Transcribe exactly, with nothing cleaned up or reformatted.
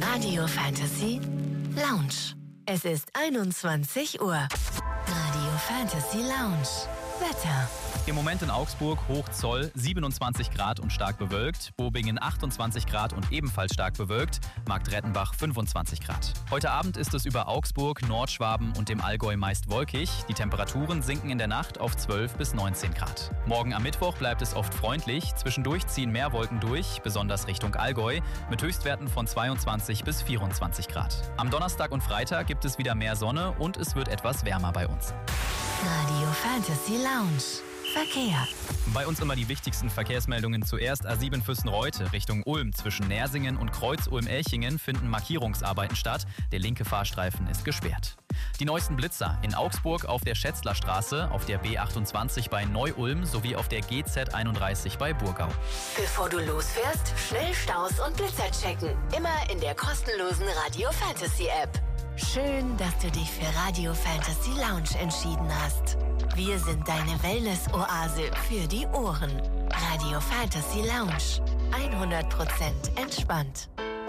Radio Fantasy Lounge. Es ist einundzwanzig Uhr. Radio Fantasy Lounge. Wetter. Im Moment in Augsburg Hochzoll siebenundzwanzig Grad und stark bewölkt, Bobingen achtundzwanzig Grad und ebenfalls stark bewölkt, Marktrettenbach fünfundzwanzig Grad. Heute Abend ist es über Augsburg, Nordschwaben und dem Allgäu meist wolkig. Die Temperaturen sinken in der Nacht auf zwölf bis neunzehn Grad. Morgen am Mittwoch bleibt es oft freundlich, zwischendurch ziehen mehr Wolken durch, besonders Richtung Allgäu, mit Höchstwerten von zweiundzwanzig bis vierundzwanzig Grad. Am Donnerstag und Freitag gibt es wieder mehr Sonne und es wird etwas wärmer bei uns. Radio Fantasy Lounge. Verkehr. Bei uns immer die wichtigsten Verkehrsmeldungen. Zuerst A sieben Füssen-Reute Richtung Ulm. Zwischen Nersingen und Kreuz-Ulm-Elchingen finden Markierungsarbeiten statt. Der linke Fahrstreifen ist gesperrt. Die neuesten Blitzer in Augsburg auf der Schätzlerstraße, auf der B achtundzwanzig bei Neu-Ulm sowie auf der G Z einunddreißig bei Burgau. Bevor du losfährst, schnell Staus und Blitzer checken. Immer in der kostenlosen Radio Fantasy App. Schön, dass du dich für Radio Fantasy Lounge entschieden hast. Wir sind deine Wellness-Oase für die Ohren. Radio Fantasy Lounge. hundert Prozent entspannt.